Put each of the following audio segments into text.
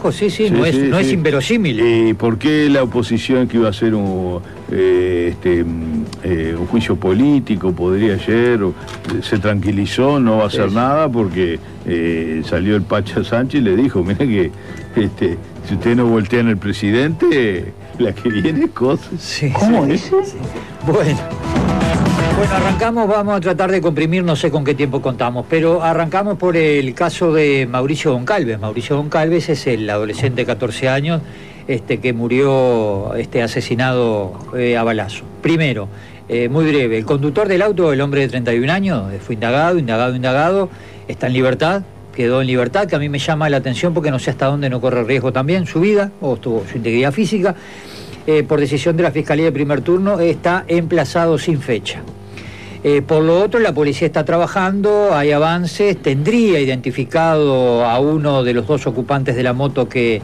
conozco, sí, no es inverosímil. ¿Y por qué la oposición, que iba a hacer un juicio político, podría ayer, se tranquilizó, no va a hacer nada porque salió el Pacha Sánchez y le dijo, mira que si ustedes no voltean el presidente, la que viene es cosa. Sí, ¿cómo dice? Sí. Bueno, arrancamos, vamos a tratar de comprimir, no sé con qué tiempo contamos, pero arrancamos por el caso de Mauricio Goncalves. Mauricio Goncalves es el adolescente de 14 años que murió asesinado a balazo. Primero, muy breve, el conductor del auto, el hombre de 31 años, fue indagado, está en libertad, quedó en libertad, que a mí me llama la atención porque no sé hasta dónde no corre riesgo también su vida o su integridad física. Por decisión de la Fiscalía de primer turno, está emplazado sin fecha. Por lo otro, la policía está trabajando, hay avances, tendría identificado a uno de los dos ocupantes de la moto que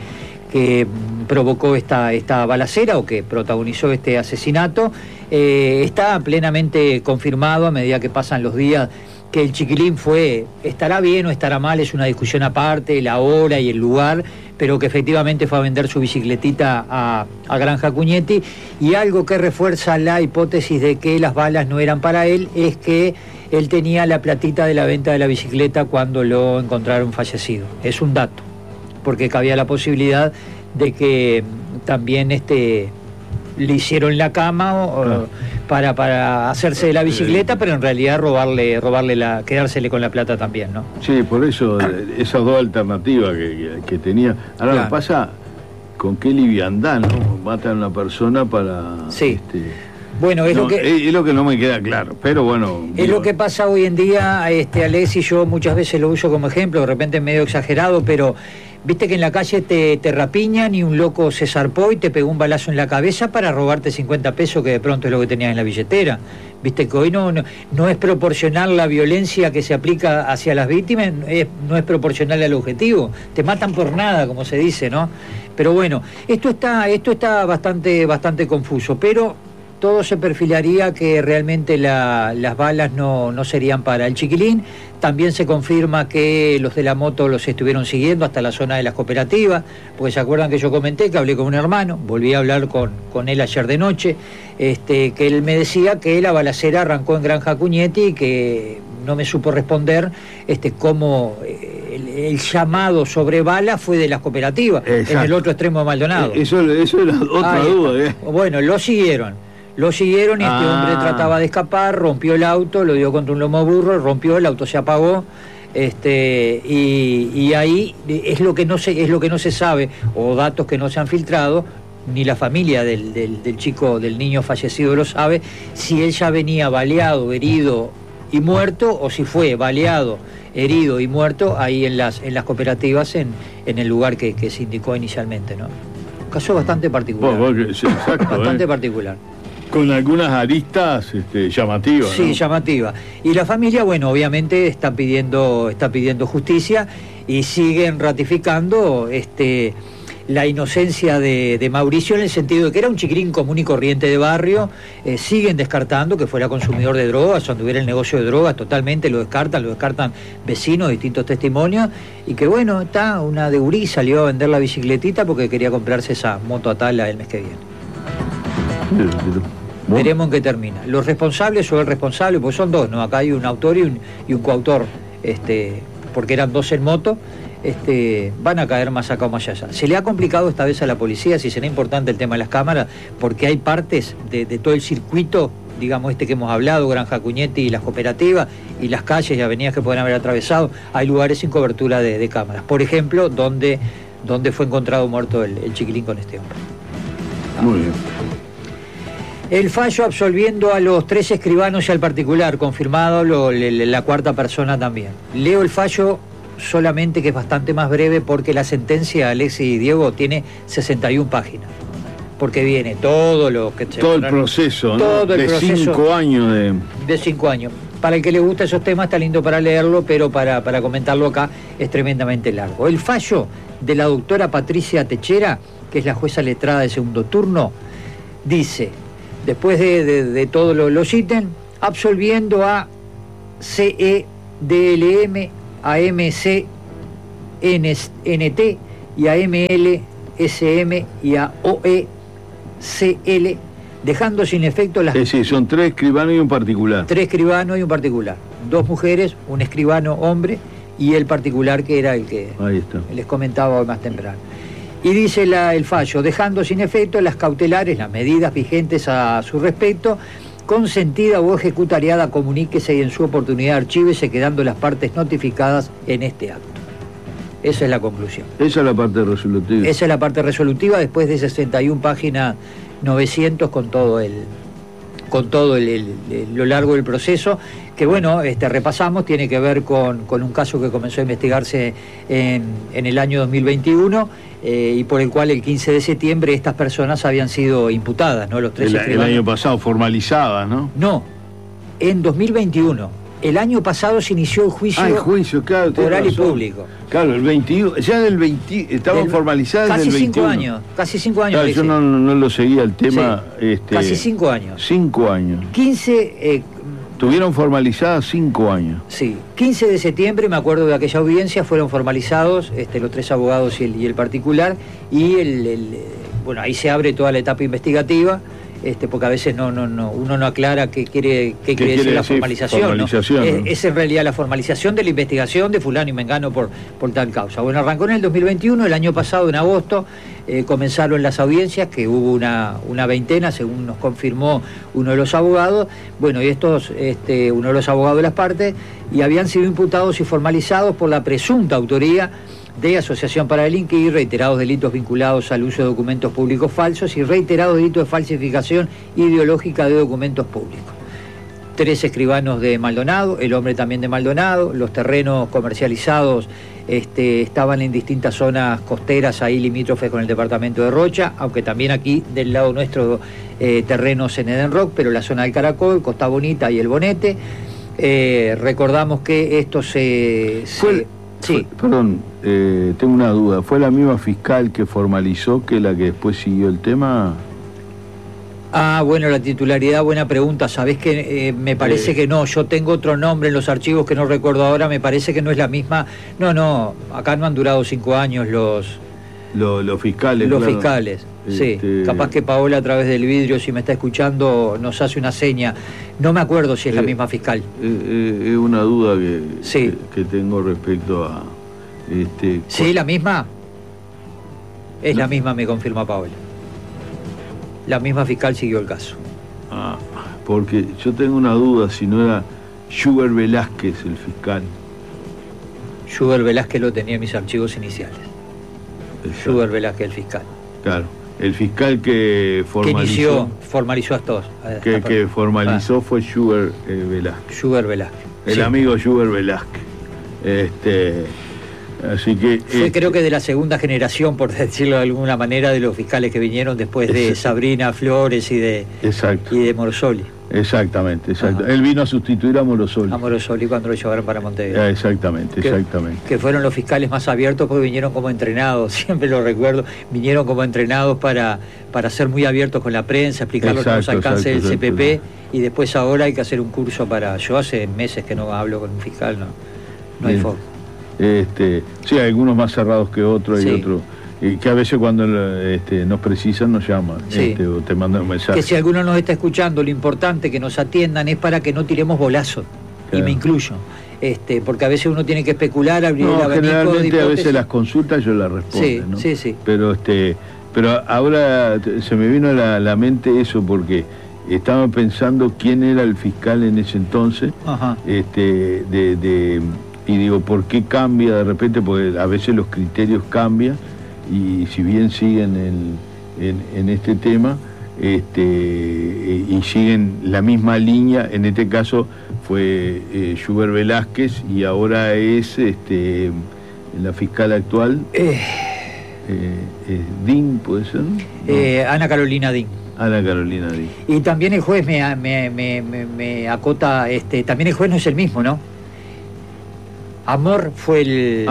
provocó esta balacera o que protagonizó este asesinato. Está plenamente confirmado a medida que pasan los días que el chiquilín estará bien o estará mal, es una discusión aparte, la hora y el lugar, pero que efectivamente fue a vender su bicicletita a Granja Cuñetti. Y algo que refuerza la hipótesis de que las balas no eran para él es que él tenía la platita de la venta de la bicicleta cuando lo encontraron fallecido. Es un dato, porque cabía la posibilidad de que también le hicieron la cama para hacerse de la bicicleta, pero en realidad quedársele con la plata también, ¿no? Sí, por eso esas dos alternativas que tenía. Ahora claro. Pasa con qué liviandad, ¿no? Matan a una persona para... Sí. Bueno, es lo que no me queda claro, pero bueno... Es lo que pasa hoy en día, Alex, y yo muchas veces lo uso como ejemplo, de repente medio exagerado, pero viste que en la calle te rapiñan y un loco se zarpó y te pegó un balazo en la cabeza para robarte 50 pesos, que de pronto es lo que tenías en la billetera. Viste que hoy no es proporcional la violencia que se aplica hacia las víctimas, no es proporcional al objetivo. Te matan por nada, como se dice, ¿no? Pero bueno, esto está bastante confuso, pero todo se perfilaría que realmente las balas no serían para el chiquilín. También se confirma que los de la moto los estuvieron siguiendo hasta la zona de las cooperativas, porque se acuerdan que yo comenté que hablé con un hermano, volví a hablar con él ayer de noche, que él me decía que la balacera arrancó en Granja Cuñetti y que no me supo responder cómo el llamado sobre bala fue de las cooperativas. Exacto. En el otro extremo de Maldonado. Eso era otra duda. Bueno, lo siguieron y este hombre trataba de escapar, rompió el auto, lo dio contra un lomo burro, rompió, el auto se apagó, y ahí es lo que no se sabe, o datos que no se han filtrado, ni la familia del chico, del niño fallecido lo sabe, si él ya venía baleado, herido y muerto, o si fue baleado, herido y muerto ahí en las cooperativas, en el lugar que se indicó inicialmente, ¿no? Un caso bastante particular. Exacto, bastante particular. Con algunas aristas llamativas. Sí, ¿no? llamativa. Y la familia, bueno, obviamente está pidiendo justicia y siguen ratificando la inocencia de Mauricio, en el sentido de que era un chiquilín común y corriente de barrio. Siguen descartando que fuera consumidor de drogas o anduviera el negocio de drogas, totalmente lo descartan vecinos, distintos testimonios, y que bueno, una de Urí salió a vender la bicicletita porque quería comprarse esa moto Atala el mes que viene. Veremos en qué termina. Los responsables o el responsable, pues son dos, ¿no? Acá hay un autor y un coautor, porque eran dos en moto, van a caer más acá o más allá. Se le ha complicado esta vez a la policía, si será importante el tema de las cámaras, porque hay partes de todo el circuito, digamos que hemos hablado, Granja Cuñetti y las cooperativas, y las calles y avenidas que pueden haber atravesado, hay lugares sin cobertura de cámaras. Por ejemplo, donde fue encontrado muerto el chiquilín con este hombre. Muy bien. El fallo absolviendo a los 3 escribanos y al particular, confirmado la cuarta persona también. Leo el fallo solamente, que es bastante más breve, porque la sentencia, Alexis y Diego, tiene 61 páginas. Porque viene todo lo que... Todo el proceso, ¿no? Todo el proceso 5 años de 5 años. Para el que le gusta esos temas está lindo para leerlo, pero para comentarlo acá es tremendamente largo. El fallo de la doctora Patricia Techera, que es la jueza letrada de segundo turno, dice... Después de todos los ítems, absolviendo a CE, DLM, AMC, NT y a ML, SM y a OECL, dejando sin efecto las... Es decir, son 3 escribanos y un particular. 3 escribanos y un particular. 2 mujeres, un escribano hombre y el particular que era el que les comentaba hoy más temprano. Y dice el fallo, dejando sin efecto las cautelares, las medidas vigentes a su respecto, consentida o ejecutariada, comuníquese y en su oportunidad archívese, quedando las partes notificadas en este acto. Esa es la conclusión. Esa es la parte resolutiva. Esa es la parte resolutiva después de 61 páginas 900 con todo lo largo del proceso, que bueno, repasamos, tiene que ver con un caso que comenzó a investigarse en el año 2021 y por el cual el 15 de septiembre estas personas habían sido imputadas, ¿no? Los 3 el año pasado, formalizadas, ¿no? No, en 2021. El año pasado se inició el juicio, claro, oral y público. Claro, el 21, ya del 20, estaban formalizadas desde el 21. Casi 5 años. Claro, yo no lo seguía el tema. Sí, casi 5 años. 5 años. 15... Tuvieron formalizadas 5 años. Sí, 15 de septiembre, me acuerdo de aquella audiencia, fueron formalizados los 3 abogados y el particular, y bueno, ahí se abre toda la etapa investigativa. Porque a veces uno no aclara qué quiere decir la formalización, ¿no? Es en realidad la formalización de la investigación de fulano y mengano por tal causa. Bueno, arrancó en el 2021, el año pasado, en agosto, comenzaron las audiencias, que hubo una veintena, según nos confirmó uno de los abogados. Bueno, y estos, uno de los abogados de las partes, y habían sido imputados y formalizados por la presunta autoría de asociación para delinquir, reiterados delitos vinculados al uso de documentos públicos falsos y reiterados delitos de falsificación ideológica de documentos públicos. 3 escribanos de Maldonado, el hombre también de Maldonado, los terrenos comercializados estaban en distintas zonas costeras ahí limítrofes con el departamento de Rocha, aunque también aquí del lado nuestro terrenos en Eden Rock, pero la zona del Caracol, Costa Bonita y el Bonete. Recordamos que esto Sí. Perdón, tengo una duda. ¿Fue la misma fiscal que formalizó que la que después siguió el tema? Bueno, la titularidad, buena pregunta. Sabés que me parece que no. Yo tengo otro nombre en los archivos que no recuerdo ahora. Me parece que no es la misma. No, acá no han durado 5 años los fiscales. Los fiscales, sí. Capaz que Paola, a través del vidrio, si me está escuchando, nos hace una seña. No me acuerdo si es la misma fiscal. Es una duda que tengo respecto a... ¿Sí, la misma? Es la misma, me confirma Paola. La misma fiscal siguió el caso. Porque yo tengo una duda si no era Schubert Velázquez el fiscal. Schubert Velázquez lo tenía en mis archivos iniciales. Schubert Velázquez el fiscal. Claro, el fiscal que formalizó... formalizó a todos. Que formalizó fue Schubert Velázquez. Schubert Velázquez. El amigo Schubert Velázquez. Así que... Fue creo que de la segunda generación, por decirlo de alguna manera, de los fiscales que vinieron después de Sabrina Flores y de Morosoli. Exactamente. Él vino a sustituir a Morosoli. A Morosoli cuando lo llevaron para Montevideo. Exactamente. Que fueron los fiscales más abiertos porque vinieron como entrenados, siempre lo recuerdo, vinieron como entrenados para ser muy abiertos con la prensa, explicar los nuevos alcances del CPP, y después ahora hay que hacer un curso para... Yo hace meses que no hablo con un fiscal, no hay forma. Sí, hay algunos más cerrados que otros, y otros que a veces cuando nos precisan nos llaman, o te mandan un mensaje. Que si alguno nos está escuchando, lo importante que nos atiendan es para que no tiremos bolazos, y me incluyo, porque a veces uno tiene que especular, abrir el abanico. Generalmente a veces las consultas yo las respondo, ¿no? Sí. Pero ahora se me vino a la mente eso, porque estaba pensando quién era el fiscal en ese entonces. Ajá. Y digo, ¿por qué cambia de repente? Porque a veces los criterios cambian, y si bien siguen en este tema, y siguen la misma línea, en este caso fue Schubert Velázquez, y ahora es la fiscal actual, Din, ¿puede ser? ¿No? Ana Carolina Din. Ana Carolina Din. Y también el juez me acota, también el juez no es el mismo, ¿no? Amor fue el...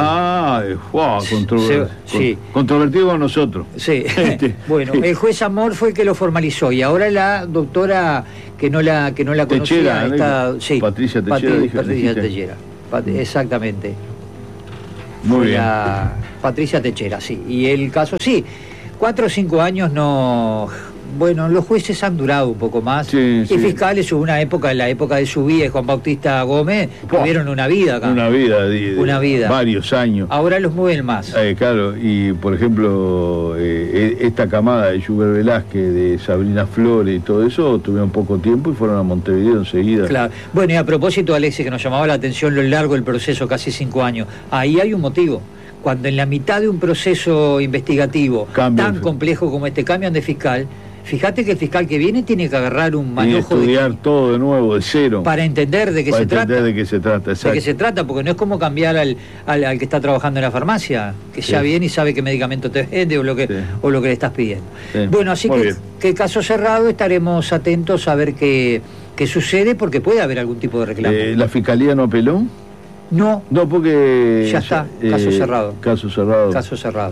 controvertido con nosotros. Sí. Bueno, el juez Amor fue el que lo formalizó, y ahora la doctora que no la conocía está... Sí, Patricia Techera. Patricia Techera. Exactamente. Muy bien. Patricia Techera, sí. Y el caso, sí, 4 o 5 años no... Bueno, los jueces han durado un poco más. Sí, y fiscales hubo una época, en la época de su vida, Juan Bautista Gómez, tuvieron una vida acá. Una vida, una vida. Varios años. Ahora los mueven más. Claro, y por ejemplo, esta camada de Schubert Velázquez, de Sabrina Flores y todo eso, tuvieron poco tiempo y fueron a Montevideo enseguida. Claro. Bueno, y a propósito, Alexis, que nos llamaba la atención lo largo del proceso, casi 5 años, ahí hay un motivo. Cuando en la mitad de un proceso investigativo tan complejo como este cambian de fiscal, fíjate que el fiscal que viene tiene que agarrar un manojo y estudiar todo de nuevo, de cero. Para entender de qué se trata. De qué se trata, exacto. De qué se trata, porque no es como cambiar al que está trabajando en la farmacia, que ya viene y sabe qué medicamento te vende o lo que le estás pidiendo. Sí. Bueno, así que caso cerrado, estaremos atentos a ver qué sucede, porque puede haber algún tipo de reclamo. ¿La fiscalía no apeló? No. No, porque... Ya está, caso cerrado. Caso cerrado. Caso cerrado.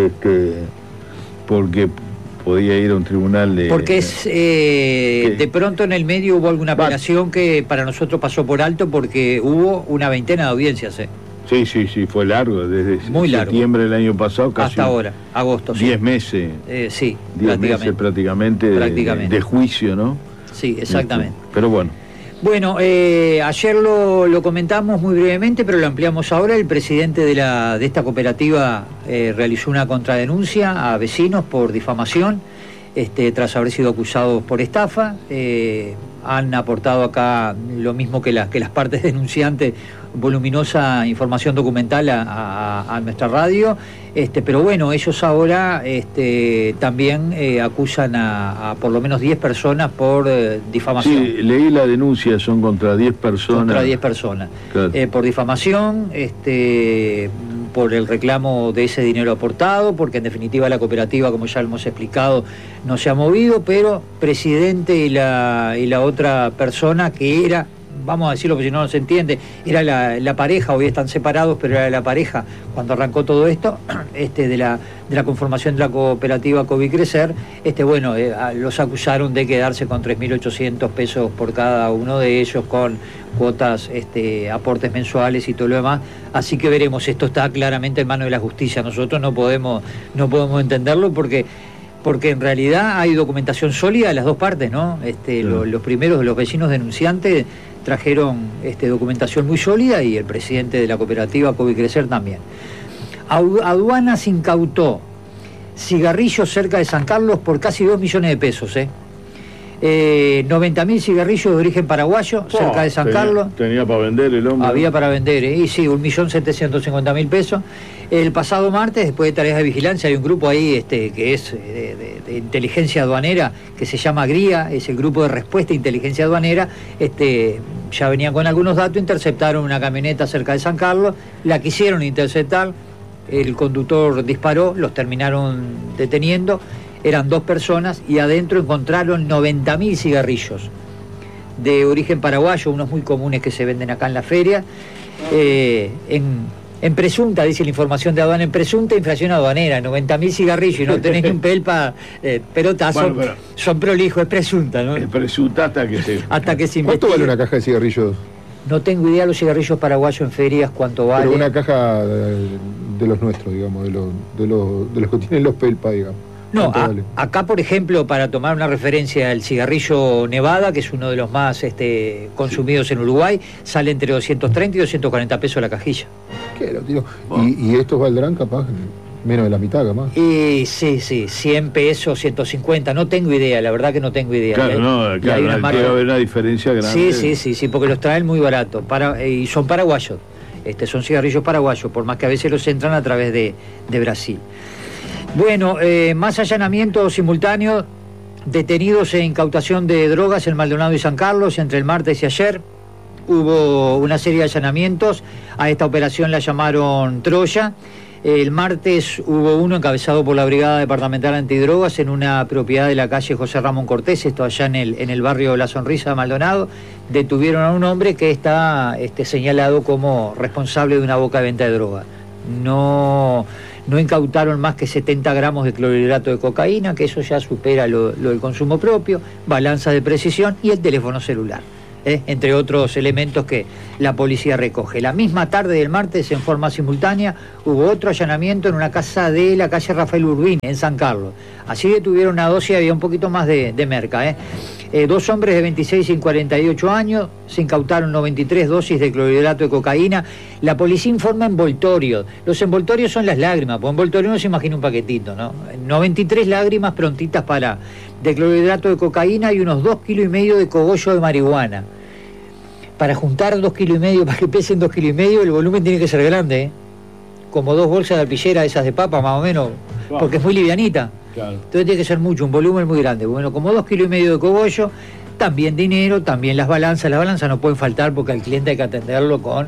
Porque podía ir a un tribunal de... Porque de pronto en el medio hubo alguna apelación que para nosotros pasó por alto, porque hubo una veintena de audiencias. Sí, fue largo, desde septiembre del año pasado casi hasta ahora, agosto. 10 meses. Sí, 10 meses prácticamente de juicio, ¿no? Sí, exactamente. Pero bueno. Bueno, ayer lo comentamos muy brevemente, pero lo ampliamos ahora. El presidente de esta cooperativa realizó una contradenuncia a vecinos por difamación, tras haber sido acusados por estafa. Han aportado acá lo mismo que las partes denunciantes, voluminosa información documental a nuestra radio, pero bueno, ellos ahora también acusan a por lo menos 10 personas por difamación. Sí, leí la denuncia, son contra 10 personas. Contra 10 personas. Claro. Por difamación, por el reclamo de ese dinero aportado, porque en definitiva la cooperativa, como ya hemos explicado, no se ha movido, pero presidente y la otra persona que era, vamos a decirlo porque si no se entiende, era la pareja, hoy están separados, pero era la pareja cuando arrancó todo esto, de la conformación de la cooperativa Covicrecer, bueno, los acusaron de quedarse con 3.800 pesos por cada uno de ellos, con cuotas, aportes mensuales y todo lo demás. Así que veremos, esto está claramente en manos de la justicia. Nosotros no podemos entenderlo porque en realidad hay documentación sólida de las dos partes, ¿no? Los primeros, los vecinos denunciantes, trajeron documentación muy sólida, y el presidente de la cooperativa Covicrecer también. Aduanas incautó cigarrillos cerca de San Carlos por casi 2 millones de pesos, 90.000 cigarrillos de origen paraguayo cerca de San Carlos. Tenía para vender el hombre. Había para vender, y sí, 1.750.000 pesos. El pasado martes, después de tareas de vigilancia, hay un grupo ahí que es de inteligencia aduanera, que se llama GRIA, es el grupo de respuesta de inteligencia aduanera. Ya venían con algunos datos, interceptaron una camioneta cerca de San Carlos, la quisieron interceptar, el conductor disparó, los terminaron deteniendo. Eran 2 personas y adentro encontraron 90.000 cigarrillos de origen paraguayo, unos muy comunes que se venden acá en la feria, en presunta, dice la información de aduana, en presunta infracción aduanera, 90.000 cigarrillos y no tenés ni un pelpa, pelotazo, son prolijos, es presunta, ¿no? Es presunta hasta que se investigue. ¿Cuánto vale una caja de cigarrillos? No tengo idea los cigarrillos paraguayos en ferias, cuánto vale. Pero una caja de los nuestros, digamos, de los que tienen los pelpa, digamos. No, acá por ejemplo, para tomar una referencia, el cigarrillo Nevada, que es uno de los más consumidos en Uruguay, sale entre 230 y 240 pesos la cajilla. ¿Qué lo tío? ¿Y estos valdrán capaz menos de la mitad, capaz? Sí, 100 pesos, 150, no tengo idea, la verdad que no tengo idea. Claro, debe haber una diferencia grande. Sí, porque los traen muy baratos, y son paraguayos, son cigarrillos paraguayos, por más que a veces los entran a través de Brasil. Bueno, más allanamientos simultáneos, detenidos en incautación de drogas en Maldonado y San Carlos entre el martes y ayer. Hubo una serie de allanamientos, a esta operación la llamaron Troya. El martes hubo uno encabezado por la Brigada Departamental Antidrogas en una propiedad de la calle José Ramón Cortés, esto allá en el barrio La Sonrisa de Maldonado. Detuvieron a un hombre que está señalado como responsable de una boca de venta de droga. No incautaron más que 70 gramos de clorhidrato de cocaína, que eso ya supera lo del consumo propio, balanza de precisión y el teléfono celular. entre otros elementos que la policía recoge. La misma tarde del martes, en forma simultánea, hubo otro allanamiento en una casa de la calle Rafael Urbín, en San Carlos. Así detuvieron una dosis, había un poquito más de merca. Dos hombres de 26 y 48 años, se incautaron 93 dosis de clorhidrato de cocaína. La policía informa envoltorios. Los envoltorios son las lágrimas, por envoltorio no se imagina un paquetito, ¿no? 93 lágrimas prontitas de clorhidrato de cocaína y unos 2,5 kilos de cogollo de marihuana. Para juntar 2,5 kilos, para que pesen 2,5 kilos, el volumen tiene que ser grande, como 2 bolsas de alpillera esas de papa, más o menos, porque es muy livianita. Claro. Entonces tiene que ser mucho, un volumen muy grande. Bueno, como 2,5 kilos de cogollo, también dinero, también las balanzas no pueden faltar porque al cliente hay que atenderlo con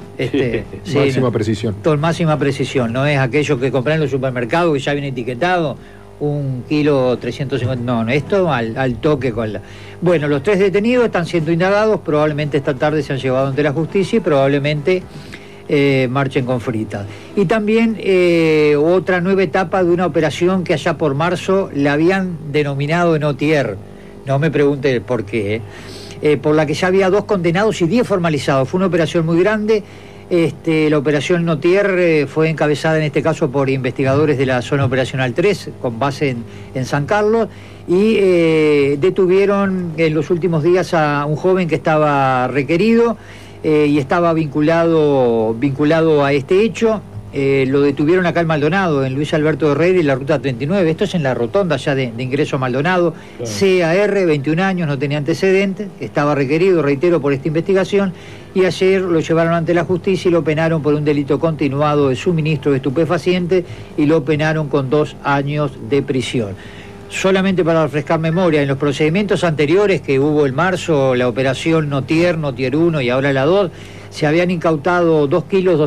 máxima precisión. Con máxima precisión, no es aquello que compran en los supermercados que ya viene etiquetado, 1 kilo 350, no, esto al toque con la... Bueno, los 3 detenidos están siendo indagados, probablemente esta tarde se han llevado ante la justicia y probablemente marchen con fritas. Y también otra nueva etapa de una operación que allá por marzo la habían denominado en Otier, no me pregunte por qué, por la que ya había 2 condenados y 10 formalizados. Fue una operación muy grande. La operación Notier fue encabezada en este caso por investigadores de la zona operacional 3 con base en San Carlos y detuvieron en los últimos días a un joven que estaba requerido y estaba vinculado a este hecho. Lo detuvieron acá en Maldonado, en Luis Alberto Herrera y la ruta 39. Esto es en la rotonda ya de ingreso a Maldonado. Claro. CAR, 21 años, no tenía antecedentes, estaba requerido, reitero, por esta investigación, y ayer lo llevaron ante la justicia y lo penaron por un delito continuado de suministro de estupefacientes y lo penaron con 2 años de prisión. Solamente para refrescar memoria, en los procedimientos anteriores que hubo en marzo, la operación Notier 1 y ahora la 2, se habían incautado 2 kilos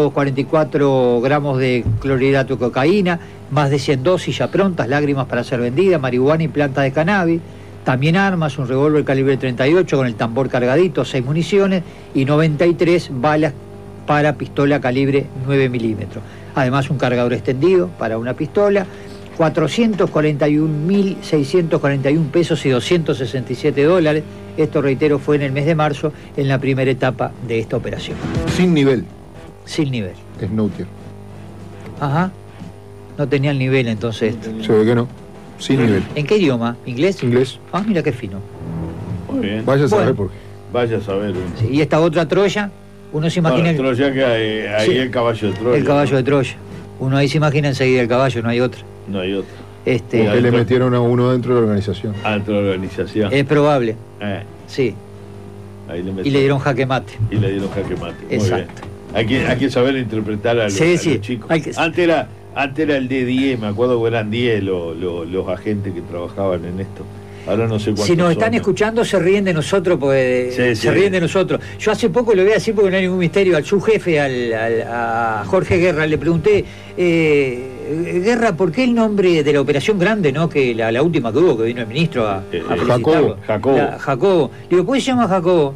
244 gramos de clorhidrato de cocaína, más de 100 dosis ya prontas, lágrimas para ser vendidas, marihuana y planta de cannabis, también armas, un revólver calibre 38 con el tambor cargadito, 6 municiones y 93 balas para pistola calibre 9 milímetros. Además un cargador extendido para una pistola, 441.641 pesos y 267 dólares. Esto, reitero, fue en el mes de marzo, en la primera etapa de esta operación. Sin nivel. Sin nivel. Es Notier. Ajá. No tenía el nivel entonces esto. Se ve que no. Sin nivel. ¿En qué idioma? ¿Inglés? Inglés. Ah, mira qué fino. Muy bien. Vaya a saber por qué. Vaya a saber. Sí, y esta otra Troya, uno se imagina... Troya que ahí sí, el caballo de Troya. El caballo de Troya. Uno ahí se imagina enseguida el caballo, no hay otra. No hay otra. Porque le metieron a uno dentro de la organización. Dentro de la organización. Es probable. Sí. Ahí le y le dieron jaque mate. Y le dieron jaque mate. Exacto. Hay que saber interpretar a los chicos. Antes era el de 10, me acuerdo que eran 10 los agentes que trabajaban en esto. Ahora no sé cuántos. Si nos están escuchando, se ríen de nosotros, porque se ríen de nosotros. Yo hace poco, lo voy a decir porque no hay ningún misterio, al subjefe, a Jorge Guerra, le pregunté, Guerra, ¿por qué el nombre de la operación grande, no? Que la última que hubo, que vino el ministro a felicitarlo? Jacobo. Le digo, ¿por qué se llama Jacobo?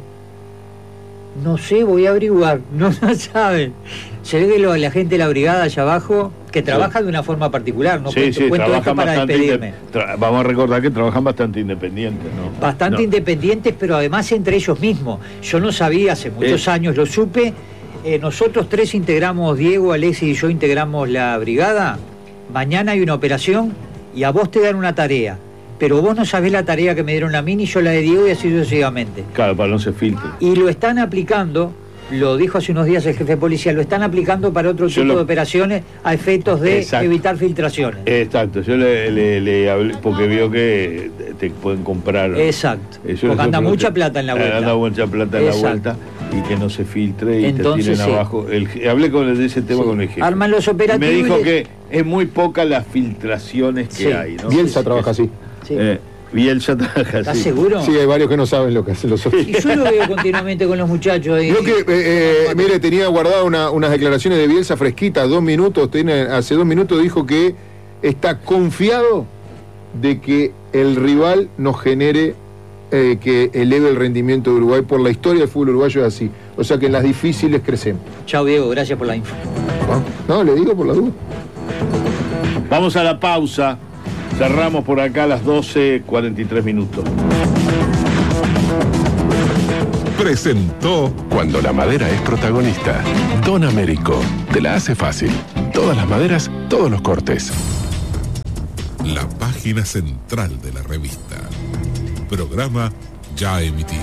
No sé, voy a averiguar. No saben. Se ve que la gente de la brigada allá abajo, que trabaja de una forma particular, ¿no? Cuento esto para despedirme. Vamos a recordar que trabajan bastante independientes, ¿no? Bastante independientes, pero además entre ellos mismos. Yo no sabía, hace muchos años lo supe. Nosotros 3 integramos, Diego, Alexis y yo integramos la brigada. Mañana hay una operación y a vos te dan una tarea. Pero vos no sabés la tarea que me dieron a mí ni yo la de Diego y así sucesivamente. Claro, para no se filtre. Y lo están aplicando, lo dijo hace unos días el jefe de policía, lo están aplicando para otro tipo de operaciones a efectos de evitar filtraciones. Exacto, yo le hablé porque vio que te pueden comprar. Exacto, porque anda mucha plata en la vuelta. Anda mucha plata en la vuelta y que no se filtre y entonces, te tiren abajo. Hablé de ese tema con el jefe. Arman los operativos. Y me dijo que es muy poca las filtraciones que hay, ¿no? Bielsa trabaja así. Sí. Bielsa trabaja así. ¿Estás seguro? Sí, hay varios que no saben lo que hacen los otros. Y yo lo veo continuamente con los muchachos ahí. Yo mire, tenía guardado unas declaraciones de Bielsa fresquitas, 2 minutos. Hace 2 minutos dijo que está confiado de que el rival nos genere, que eleve el rendimiento de Uruguay. Por la historia del fútbol uruguayo es así. O sea que en las difíciles crecemos. Chao, Diego, gracias por la info. No, le digo por la duda. Vamos a la pausa. Cerramos por acá a las 12:43. presentó Cuando la madera es protagonista. Don Américo, te la hace fácil. Todas las maderas, todos los cortes. La página central de la revista. Programa ya emitido.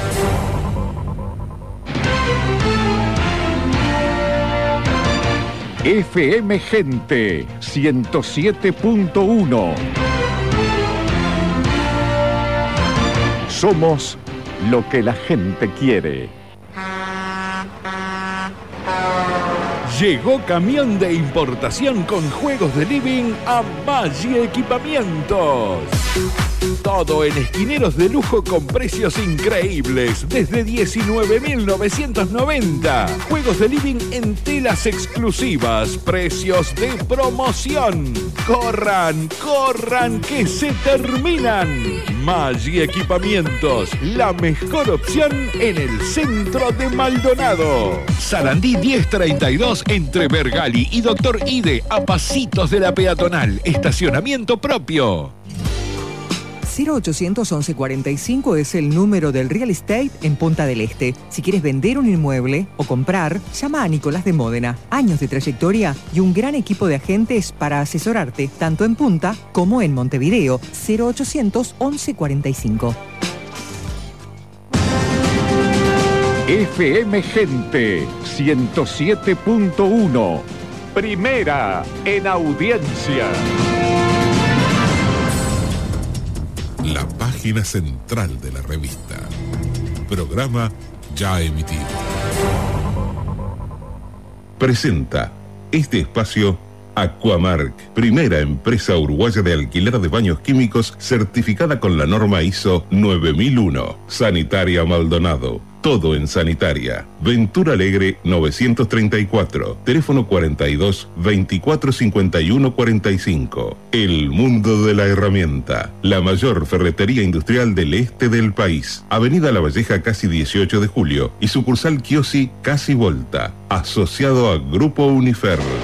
FM Gente 107.1. Somos lo que la gente quiere. Llegó camión de importación con juegos de living a Maggi Equipamientos. Todo en esquineros de lujo con precios increíbles, desde 19.990. Juegos de living en telas exclusivas, precios de promoción. ¡Corran, corran, que se terminan! Maggi Equipamientos, la mejor opción en el centro de Maldonado. Sarandí 1032 entre Bergali y Doctor Ide, a pasitos de la peatonal. Estacionamiento propio. 0800 1145 es el número del real estate en Punta del Este. Si quieres vender un inmueble o comprar, llama a Nicolás de Módena. Años de trayectoria y un gran equipo de agentes para asesorarte, tanto en Punta como en Montevideo. 0800 1145. FM Gente 107.1. Primera en audiencia. La página central de la revista. Programa ya emitido. Presenta este espacio Aquamark, primera empresa uruguaya de alquiler de baños químicos certificada con la norma ISO 9001. Sanitaria Maldonado. Todo en sanitaria. Ventura Alegre 934. Teléfono 42 24 51 45. El mundo de la herramienta. La mayor ferretería industrial del este del país. Avenida La Valleja casi 18 de julio y sucursal Chiosi casi Volta. Asociado a Grupo Unifer.